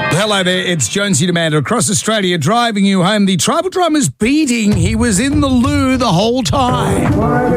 Hello there, it's Jonesy Demander across Australia driving you home. The tribal drummer's beating. He was in the loo the whole time.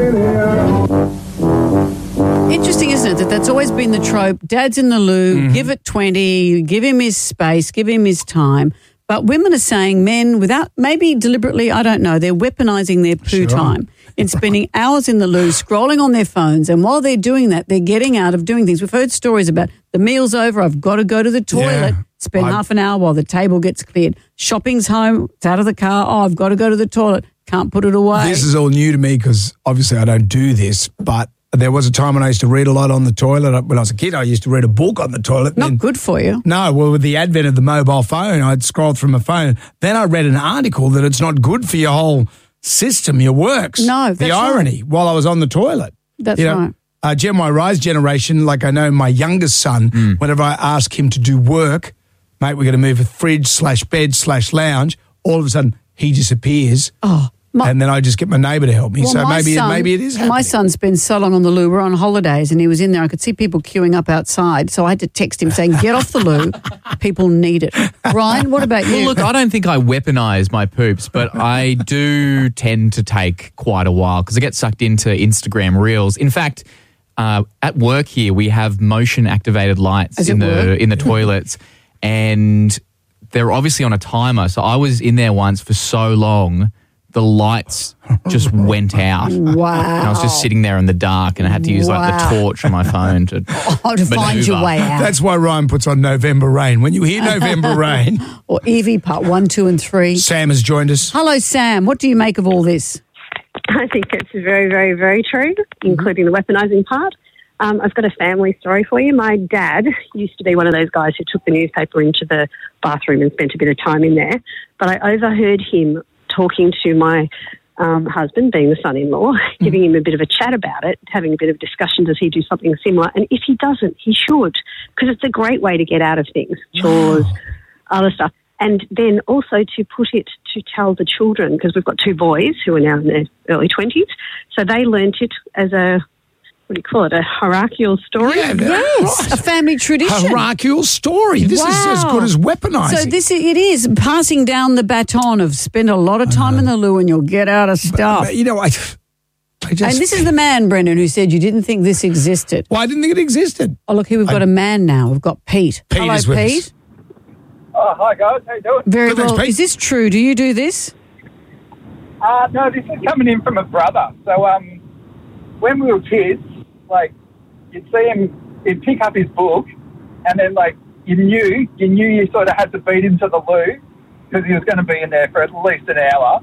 Interesting, isn't it, that that's always been the trope. Dad's in the loo, give it 20, give him his space, give him his time. But women are saying men, without, maybe deliberately, I don't know, they're weaponising their poo time in spending hours in the loo, scrolling on their phones. And while they're doing that, they're getting out of doing things. We've heard stories about the meal's over, I've got to go to the toilet, spend half an hour while the table gets cleared. Shopping's home, it's out of the car, I've got to go to the toilet, can't put it away. This is all new to me because obviously I don't do this, but there was a time when I used to read a lot on the toilet. When I was a kid, I used to read a book on the toilet. Not good for you. No, well, with the advent of the mobile phone, I'd scroll through my phone. Then I read an article that it's not good for your whole system, your works. No, that's the irony right. While I was on the toilet. That's right. Gen Y Rise generation, like I know my youngest son, whenever I ask him to do work, mate, we're going to move a fridge/bed/lounge, all of a sudden he disappears. And then I just get my neighbour to help me. Well, so maybe it is happening. My son's been so long on the loo. We're on holidays and he was in there. I could see people queuing up outside. So I had to text him saying, get off the loo. People need it. Ryan, what about you? Well, look, I don't think I weaponise my poops, but I do tend to take quite a while because I get sucked into Instagram Reels. In fact, at work here, we have motion-activated lights in the toilets, and they're obviously on a timer. So I was in there once for so long, the lights just went out. Wow. And I was just sitting there in the dark and I had to use like the torch on my phone to find your way out. That's why Ryan puts on November Rain. When you hear November Rain. Or Evie, part 1, 2 and 3. Sam has joined us. Hello, Sam. What do you make of all this? I think it's very, very, very true, including the weaponising part. I've got a family story for you. My dad used to be one of those guys who took the newspaper into the bathroom and spent a bit of time in there. But I overheard him talking to my husband, being the son-in-law, giving him a bit of a chat about it, having a bit of discussion, does he do something similar? And if he doesn't, he should, because it's a great way to get out of things, chores, other stuff. And then also to put it to tell the children, because we've got 2 boys who are now in their early 20s, so they learnt it as a, what do you call it, a hierarchical story? Yeah, Yes, a family tradition. Hierarchical story. This is as good as weaponising. So it is passing down the baton of spend a lot of time in the loo and you'll get out of stuff. But, you know, I just... And this is the man, Brendan, who said you didn't think this existed. Well, I didn't think it existed. Oh, look, here we've got a man now. We've got Pete. Pete is with Pete. us. Oh, hi guys, how you doing? Very Good, thanks, well. Pete. Is this true? Do you do this? No, this is coming in from a brother. So, when we were kids, like, you'd see him, he'd pick up his book, and then, like, you knew you sort of had to beat him to the loo, because he was going to be in there for at least an hour.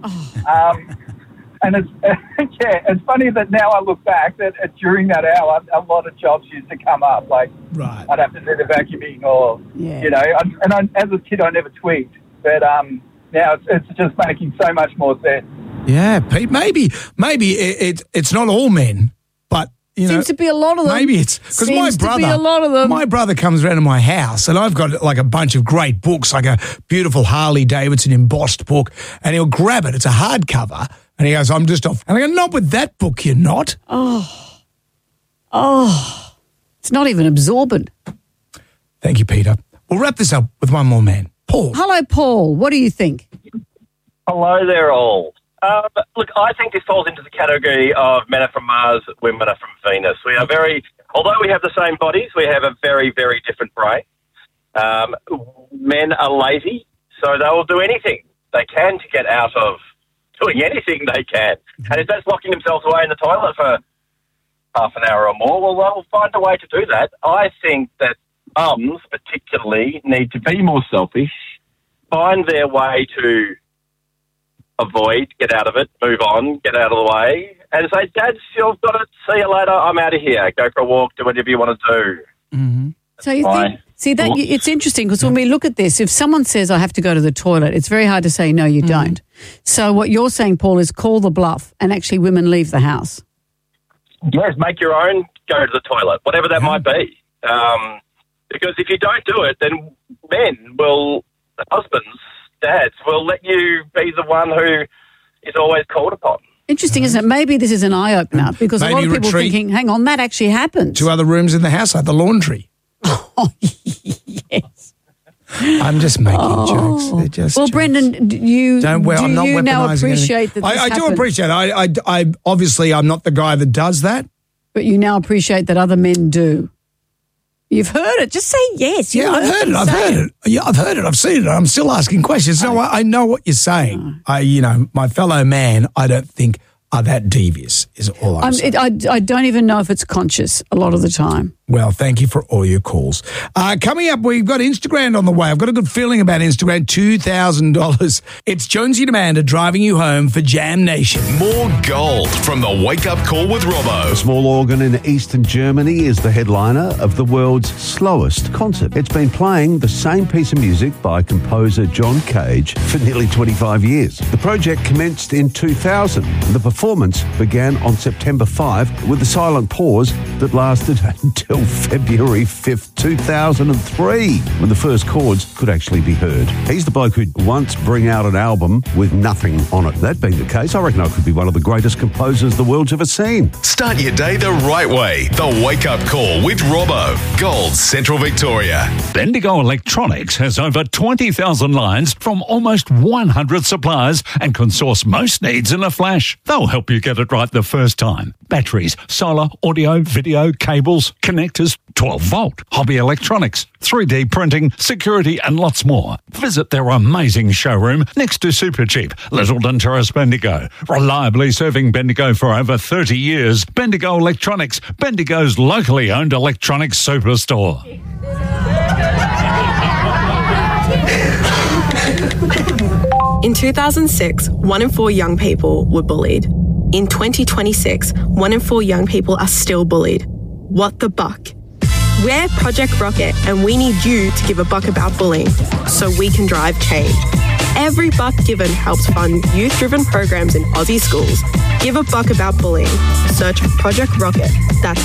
And it's, it's funny that now I look back that during that hour, a lot of jobs used to come up. Like, I'd have to do the vacuuming or, you know, as a kid, I never twigged. But now it's just making so much more sense. Yeah, Pete, maybe it's not all men, but, you know. Seems to be a lot of them. Maybe it's because my brother comes around to my house and I've got like a bunch of great books, like a beautiful Harley Davidson embossed book, and he'll grab it. It's a hardcover. And he goes, I'm just off. And I go, not with that book, you're not. Oh, it's not even absorbent. Thank you, Peter. We'll wrap this up with one more man. Paul. Hello, Paul. What do you think? Hello there, all. Look, I think this falls into the category of men are from Mars, women are from Venus. We are although we have the same bodies, we have a very, very different brain. Men are lazy, so they will do anything they can to get out of doing anything they can. And if that's locking themselves away in the toilet for half an hour or more, well, they'll find a way to do that. I think that mums particularly need to be more selfish, find their way to avoid, get out of it, move on, get out of the way, and say, Dad, you've got it, see you later, I'm out of here, go for a walk, do whatever you want to do. Mm-hmm. So you think, it's interesting because when we look at this, if someone says I have to go to the toilet, it's very hard to say no, you don't. So what you're saying, Paul, is call the bluff and actually women leave the house. Yes, make your own, go to the toilet, whatever that might be. Because if you don't do it, then husbands, dads will let you be the one who is always called upon. Interesting, isn't it? Maybe this is an eye-opener because a lot of people are thinking, hang on, that actually happens. 2 other rooms in the house, like the laundry. Oh, yes. I'm just making jokes. They're just well, jokes. Brendan, I'm not you now weaponising appreciate anything. that this I do happened? appreciate it. I obviously I'm not the guy that does that. But you now appreciate that other men do. You've heard it. Just say yes. Yeah, I've heard it. I've heard it. I've seen it. I'm still asking questions. No, I know what you're saying. My fellow man, I don't think are that devious, is all I'm saying. I don't even know if it's conscious a lot of the time. Well, thank you for all your calls. Coming up, we've got Instagram on the way. I've got a good feeling about Instagram, $2,000. It's Jonesy and Amanda driving you home for Jam Nation. More gold from the Wake Up Call with Robbo. A small organ in eastern Germany is the headliner of the world's slowest concert. It's been playing the same piece of music by composer John Cage for nearly 25 years. The project commenced in 2000. The performance began on September 5 with a silent pause that lasted until February 5th, 2003, when the first chords could actually be heard. He's the bloke who'd once bring out an album with nothing on it. That being the case, I reckon I could be one of the greatest composers the world's ever seen. Start your day the right way. The Wake Up Call with Robbo. Gold Central Victoria. Bendigo Electronics has over 20,000 lines from almost 100 suppliers and can source most needs in a flash. They'll help you get it right the first time. Batteries, solar, audio, video, cables, connectors, 12-volt, hobby electronics, 3D printing, security and lots more. Visit their amazing showroom next to Supercheap, Littleton Terrace, Bendigo. Reliably serving Bendigo for over 30 years. Bendigo Electronics, Bendigo's locally owned electronics superstore. In 2006, 1 in 4 young people were bullied. In 2026, 1 in 4 young people are still bullied. What the buck? We're Project Rocket and we need you to give a buck about bullying so we can drive change. Every buck given helps fund youth-driven programs in Aussie schools. Give a buck about bullying. Search Project Rocket. That's